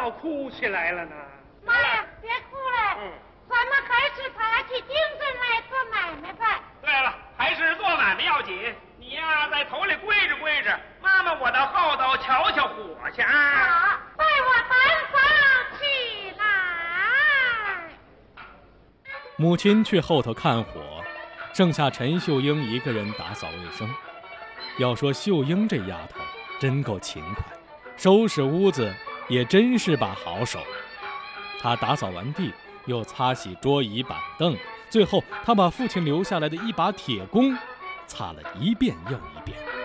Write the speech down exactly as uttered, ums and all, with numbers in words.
倒哭起来了呢。 妈呀，别哭了，嗯，咱们还是爬起精神来做买卖吧。 对了，还是做买卖要紧。你呀，在头里跪着跪着，妈妈我到后头瞧瞧火去啊。 好，带我单房起来。 母亲去后头看火，剩下陈秀英一个人打扫卫生。要说秀英这丫头真够勤快，收拾屋子也真是把好手。她打扫完地，又擦洗桌椅板凳，最后她把父亲留下来的一把铁弓擦了一遍又一遍。